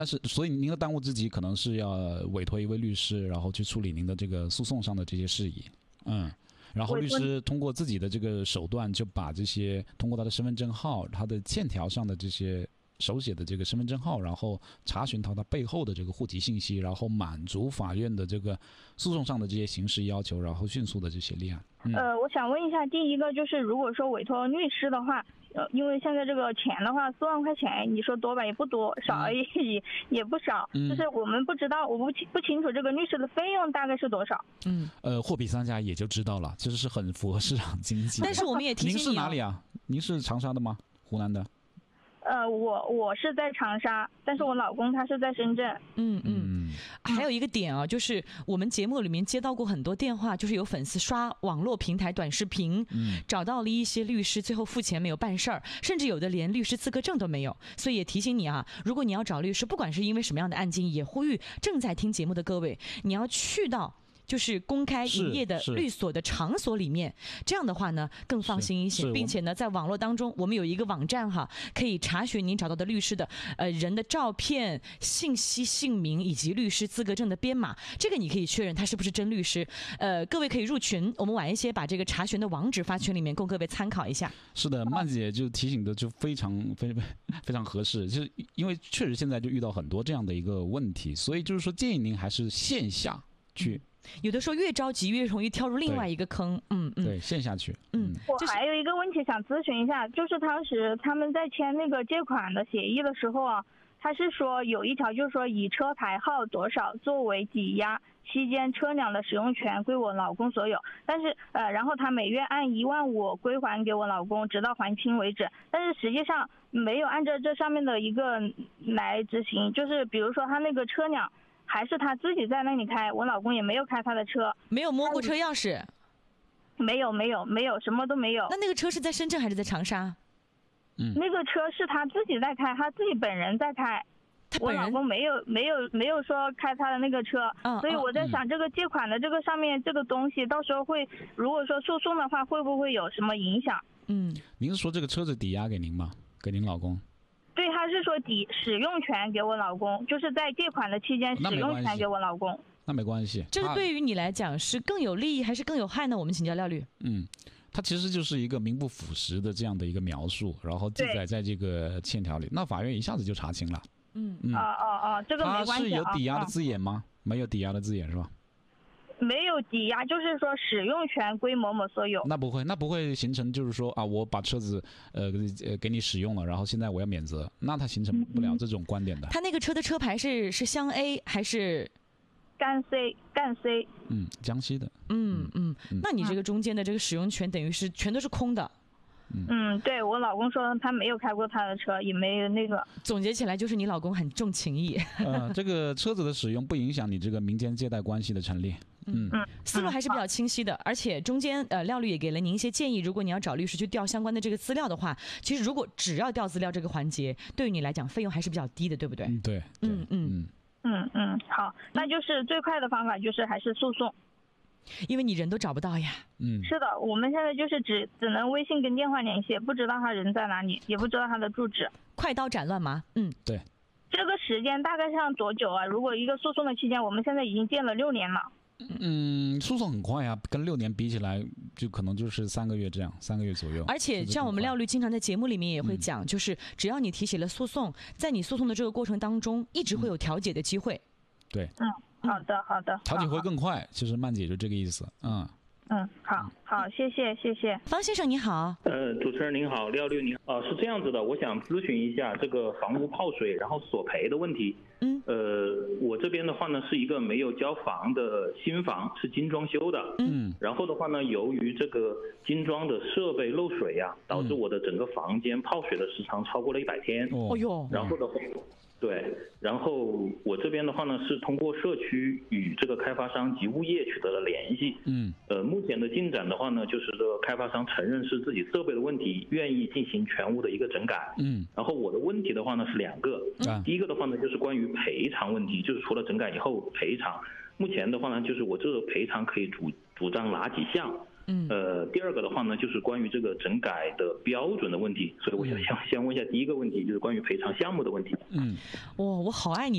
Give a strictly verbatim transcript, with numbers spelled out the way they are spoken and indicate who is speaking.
Speaker 1: 但是，所以您的当务之急可能是要委托一位律师，然后去处理您的这个诉讼上的这些事宜。嗯，然后律师通过自己的这个手段，就把这些通过他的身份证号、他的欠条上的这些手写的这个身份证号，然后查询到他背后的这个户籍信息，然后满足法院的这个诉讼上的这些刑事要求，然后迅速的这些立案。嗯、
Speaker 2: 呃，我想问一下，第一个就是如果说委托律师的话。呃，因为现在这个钱的话，四万块钱，你说多吧也不多，少也、嗯、也不少、嗯，就是我们不知道，我不不清楚这个律师的费用大概是多少。
Speaker 1: 嗯，呃，货比三家也就知道了，其实是很符合市场经济。
Speaker 3: 但是我们也提醒你、哦，
Speaker 1: 您是哪里啊？您是长沙的吗？湖南的？
Speaker 2: 呃，我我是在长沙，但是我老公他是在深圳。
Speaker 3: 嗯嗯，还有一个点啊，就是我们节目里面接到过很多电话，就是有粉丝刷网络平台短视频，嗯，找到了一些律师，最后付钱没有办事儿，甚至有的连律师资格证都没有。所以也提醒你啊，如果你要找律师，不管是因为什么样的案件，也呼吁正在听节目的各位，你要去到。就是公开营业的律所的场所里面，这样的话呢更放心一些，并且呢在网络当中我们有一个网站哈，可以查询您找到的律师的呃人的照片、信息、姓名以及律师资格证的编码，这个你可以确认他是不是真律师。呃，各位可以入群，我们晚一些把这个查询的网址发群里面，供各位参考一下。
Speaker 1: 是的，曼姐就提醒的就非常非常非常合适，就是因为确实现在就遇到很多这样的一个问题，所以就是说建议您还是线下去。嗯，
Speaker 3: 有的时候越着急越容易跳入另外一个坑。嗯嗯，
Speaker 1: 对，陷下去。
Speaker 2: 嗯，我还有一个问题想咨询一下，就是当时他们在签那个借款的协议的时候啊，他是说有一条就是说以车牌号多少作为抵押，期间车辆的使用权归我老公所有，但是呃，然后他每月按一万五归还给我老公，直到还清为止。但是实际上没有按照这上面的一个来执行，就是比如说他那个车辆。还是他自己在那里开，我老公也没有开他的车，
Speaker 3: 没有摸过车钥匙，
Speaker 2: 没有没有没有，什么都没有。
Speaker 3: 那那个车是在深圳还是在长沙？
Speaker 2: 嗯，那个车是他自己在开，他自己本人在开，我老公没有没有没有说开他的那个车，嗯，所以我在想这个借款的这个上面这个东西，到时候会如果说诉讼的话，会不会有什么影响？
Speaker 3: 嗯，
Speaker 1: 您是说这个车子抵押给您吗？给您老公？
Speaker 2: 对，他是说抵使用权给我老公，就是在借款的期间使用权给我老公。
Speaker 1: 那没关系。
Speaker 3: 这个对于你来讲是更有利益还是更有害呢？我们请教廖律。
Speaker 1: 嗯，它其实就是一个名不符实的这样的一个描述，然后记载在这个欠条里，那法院一下子就查清了。
Speaker 3: 嗯
Speaker 2: 嗯，哦哦哦，这个没关系。
Speaker 1: 它是有抵押的字眼吗？没有抵押的字眼是吧？
Speaker 2: 没有抵押，就是说使用权归某某所有。
Speaker 1: 那不会，那不会形成就是说啊，我把车子呃呃给你使用了，然后现在我要免责，那它形成不了这种观点的。
Speaker 3: 他那个车的车牌是是湘 A 还是
Speaker 2: 赣 C 赣 C？
Speaker 1: 嗯，江西的。
Speaker 3: 嗯嗯，那你这个中间的这个使用权等于是全都是空的。
Speaker 2: 嗯，对，我老公说他没有开过他的车，也没有那个。
Speaker 3: 总结起来就是你老公很重情义。
Speaker 1: 呃，这个车子的使用不影响你这个民间借贷关系的成立。嗯
Speaker 3: 嗯，思路还是比较清晰的，而且中间呃廖律也给了您一些建议，如果你要找律师去调相关的这个资料的话，其实如果只要调资料这个环节，对于你来讲费用还是比较低的，对不对？
Speaker 1: 嗯，对。
Speaker 3: 嗯嗯
Speaker 2: 嗯嗯，好，那就是最快的方法就是还是诉讼。
Speaker 3: 因为你人都找不到呀。
Speaker 1: 嗯，
Speaker 2: 是的，我们现在就是只只能微信跟电话联系，不知道他人在哪里，也不知道他的住址。
Speaker 3: 快刀斩乱麻。嗯，
Speaker 1: 对。
Speaker 2: 这个时间大概上多久啊？如果一个诉讼的期间，我们现在已经建了六年了。
Speaker 1: 嗯，诉讼很快呀，跟六年比起来，就可能就是三个月这样，三个月左右。
Speaker 3: 而且像我们廖律经常在节目里面也会讲，嗯、就是只要你提起了诉讼，在你诉讼的这个过程当中，一直会有调解的机会。
Speaker 1: 对。
Speaker 2: 嗯。好的，好的，
Speaker 1: 调解会更快。其实曼姐就这个意思，嗯
Speaker 2: 嗯，好好，谢谢谢谢。
Speaker 3: 方先生你好。
Speaker 4: 呃，主持人您好，廖律您好。呃，是这样子的，我想咨询一下这个房屋泡水然后索赔的问题。
Speaker 3: 嗯。
Speaker 4: 呃，我这边的话呢是一个没有交房的新房，是精装修的。
Speaker 3: 嗯。
Speaker 4: 然后的话呢，由于这个精装的设备漏水呀、啊，导致我的整个房间泡水的时长超过了一百天。
Speaker 3: 哦哟。
Speaker 4: 然后的话。对，然后我这边的话呢，是通过社区与这个开发商及物业取得了联系。
Speaker 1: 嗯，
Speaker 4: 呃，目前的进展的话呢，就是这个开发商承认是自己设备的问题，愿意进行全屋的一个整改。
Speaker 1: 嗯，
Speaker 4: 然后我的问题的话呢是两个，
Speaker 1: 嗯、
Speaker 4: 第一个的话呢就是关于赔偿问题，就是除了整改以后赔偿，目前的话呢就是我这个赔偿可以主主张哪几项？
Speaker 3: 嗯，
Speaker 4: 呃，第二个的话呢，就是关于这个整改的标准的问题，所以我想先先问一下第一个问题，就是关于赔偿项目的问题。
Speaker 1: 嗯，
Speaker 3: 哇，我好爱你